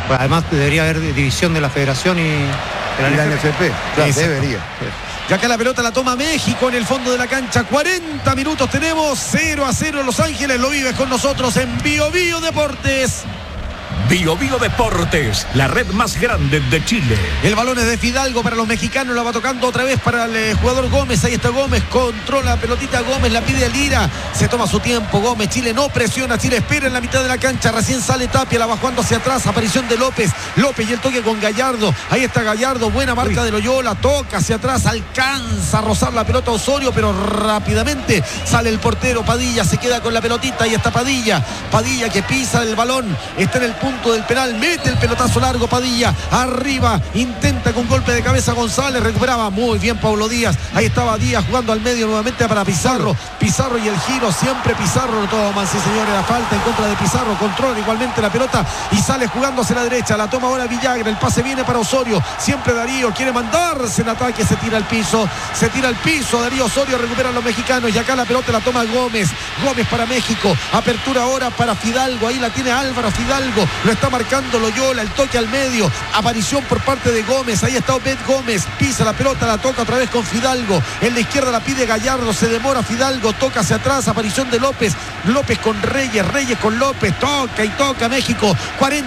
Pues además debería haber división de la federación y de la NFP. Claro, debería. Y acá la pelota la toma México en el fondo de la cancha. 40 minutos tenemos. 0-0 Los Ángeles. Lo vives con nosotros en Bio Bio Deportes. Bio Bio Deportes, la red más grande de Chile. El balón es de Fidalgo para los mexicanos, la va tocando otra vez para el jugador Gómez. Ahí está Gómez, controla la pelotita Gómez, la pide a Lira, se toma su tiempo Gómez. Chile no presiona, Chile espera en la mitad de la cancha, recién sale Tapia, la va jugando hacia atrás, aparición de López y el toque con Gallardo. Ahí está Gallardo, buena marca de Loyola, toca hacia atrás, alcanza a rozar la pelota Osorio, pero rápidamente sale el portero Padilla, se queda con la pelotita. Ahí está Padilla que pisa el balón, está en el punto del penal, mete el pelotazo largo Padilla, arriba, intenta con golpe de cabeza González, recuperaba muy bien Pablo Díaz. Ahí estaba Díaz jugando al medio nuevamente para Pizarro y el giro, siempre Pizarro lo toma, sí señores, la falta en contra de Pizarro, controla igualmente la pelota y sale jugando hacia la derecha, la toma ahora Villagra, el pase viene para Osorio, siempre Darío quiere mandarse en ataque, se tira al piso Darío Osorio, recuperan los mexicanos y acá la pelota la toma Gómez para México, apertura ahora para Fidalgo, ahí la tiene Álvaro Fidalgo, lo está marcando Loyola, el toque al medio, aparición por parte de Gómez, ahí está Obed Gómez, pisa la pelota, la toca otra vez con Fidalgo, en la izquierda la pide Gallardo, se demora Fidalgo, toca hacia atrás, aparición de López con Reyes con López, toca México,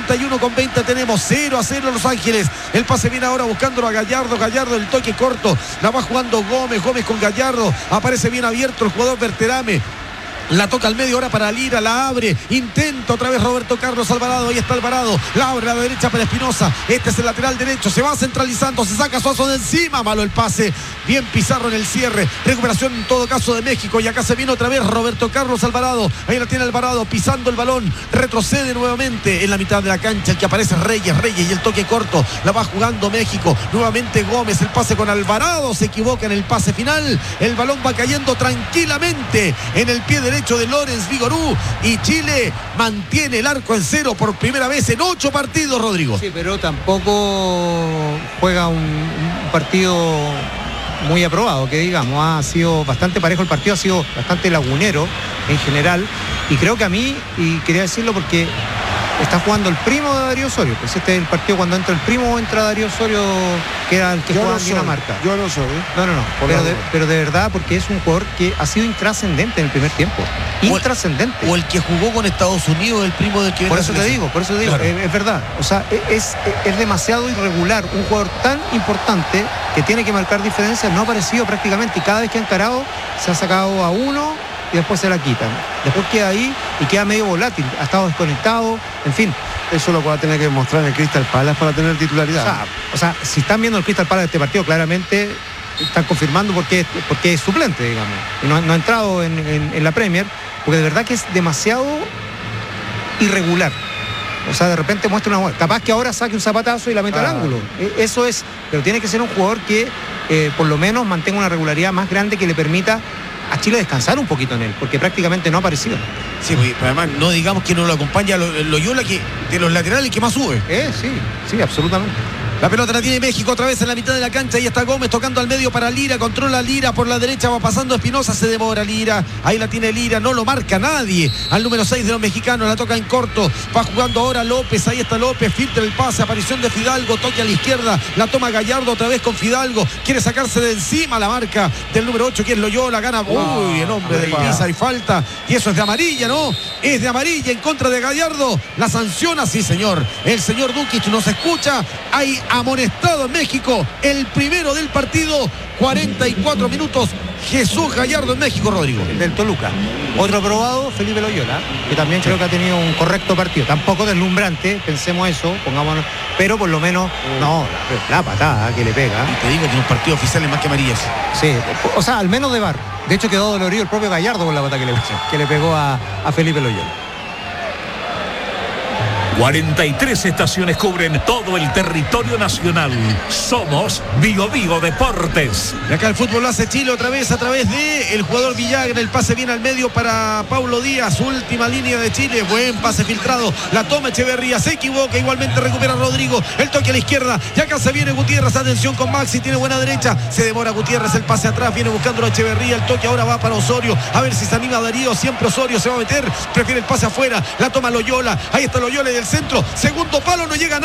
41:20 tenemos, 0-0 Los Ángeles, el pase viene ahora buscándolo a Gallardo, el toque corto, la va jugando Gómez con Gallardo, aparece bien abierto el jugador Berterame, la toca al medio ahora para Lira, la abre, intenta otra vez Roberto Carlos Alvarado, ahí está Alvarado, la abre a la derecha para Espinosa, este es el lateral derecho, se va centralizando, se saca Suazo de encima, malo el pase, bien Pizarro en el cierre, recuperación en todo caso de México y acá se viene otra vez Roberto Carlos Alvarado, ahí la tiene Alvarado, pisando el balón, retrocede nuevamente en la mitad de la cancha, el que aparece Reyes y el toque corto, la va jugando México, nuevamente Gómez, el pase con Alvarado, se equivoca en el pase final, el balón va cayendo tranquilamente en el pie derecho de Lorenz Vigorú y Chile mantiene el arco en cero por primera vez en 8 partidos, Rodrigo. Sí, pero tampoco juega un partido muy aprobado, que digamos, ha sido bastante parejo el partido, ha sido bastante lagunero en general y creo que a mí, y quería decirlo porque está jugando el primo de Darío Osorio, pues este es el partido cuando entra el primo o entra Darío Osorio, que era el que jugaba en Dinamarca. Yo no soy. No. Pero de verdad, porque es un jugador que ha sido intrascendente en el primer tiempo. Intrascendente. O el que jugó con Estados Unidos, el primo del que viene. Por eso te digo, claro. Es verdad. O sea, es demasiado irregular. Un jugador tan importante que tiene que marcar diferencias, no ha aparecido prácticamente. Y cada vez que ha encarado, se ha sacado a uno y después se la quitan. Después queda ahí y queda medio volátil. Ha estado desconectado, en fin. Eso lo va a tener que mostrar en el Crystal Palace para tener titularidad. O sea, si están viendo el Crystal Palace de este partido, claramente están confirmando porque es suplente, digamos. Y no ha entrado en la Premier, porque de verdad que es demasiado irregular. O sea, de repente muestra una... Capaz que ahora saque un zapatazo y la meta al ángulo. Eso es. Pero tiene que ser un jugador que por lo menos mantenga una regularidad más grande que le permita a Chile descansar un poquito en él, porque prácticamente no ha aparecido. Sí, pues, además no digamos que no lo acompaña Loyola, que de los laterales que más sube. Sí, absolutamente. La pelota la tiene México otra vez en la mitad de la cancha. Ahí está Gómez tocando al medio para Lira. Controla Lira por la derecha. Va pasando Espinosa. Se demora Lira. Ahí la tiene Lira. No lo marca nadie. Al número 6 de los mexicanos. La toca en corto. Va jugando ahora López. Ahí está López. Filtra el pase. Aparición de Fidalgo. Toque a la izquierda. La toma Gallardo otra vez con Fidalgo. Quiere sacarse de encima la marca del número 8, que es Loyola. Gana. Uy, el hombre de Ibiza y falta. Y eso es de amarilla, ¿no? Es de amarilla en contra de Gallardo. La sanciona, sí, señor. El señor Dukic nos escucha. Hay amonestado en México, el primero del partido, 44 minutos, Jesús Gallardo en México, Rodrigo. El del Toluca. Otro probado, Felipe Loyola, que también creo que ha tenido un correcto partido, tampoco deslumbrante, pensemos eso, pongámonos, pero por lo menos, la patada que le pega. Y te digo, tiene un partido oficial en más que amarillas. Sí, o sea, al menos de VAR. De hecho quedó dolorido el propio Gallardo con la patada que le pegó a Felipe Loyola. 43 estaciones cubren todo el territorio nacional. Somos Bio Bio Deportes. Y acá el fútbol lo hace Chile otra vez a través de el jugador Villagra. El pase viene al medio para Paulo Díaz. Última línea de Chile. Buen pase filtrado. La toma Echeverría. Se equivoca. Igualmente recupera Rodrigo. El toque a la izquierda. Y acá se viene Gutiérrez. Atención con Maxi. Tiene buena derecha. Se demora Gutiérrez. El pase atrás. Viene buscando a Echeverría. El toque ahora va para Osorio. A ver si se anima Darío. Siempre Osorio se va a meter. Prefiere el pase afuera. La toma Loyola. Ahí está Loyola del centro. Segundo palo. No llega nada.